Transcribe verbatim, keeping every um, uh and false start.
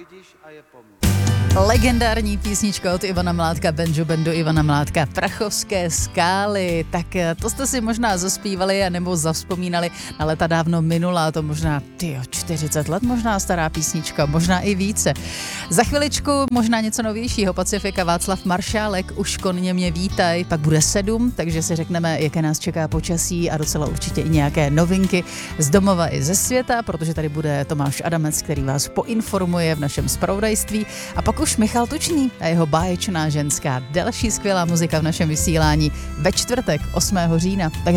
vidíš a je po mně. Legendární písnička od Ivana Mládka, Benjo Bendo Ivana Mládka, Prachovské skály. Tak to jste si možná zaspívali nebo zavzpomínali na léta dávno minulá, to možná tyjo, čtyřicet let možná stará písnička, možná i více. Za chviličku možná něco novějšího, Pacifika, Václav Maršálek, Už koně mě vítaj, pak bude sedm, takže si řekneme, jaké nás čeká počasí a docela určitě i nějaké novinky z domova i ze světa, protože tady bude Tomáš Adamec, který vás poinformuje v našem zpravodajství, a pak už Michal Tučný a jeho Báječná ženská. Další skvělá muzika v našem vysílání ve čtvrtek osmého října. Tak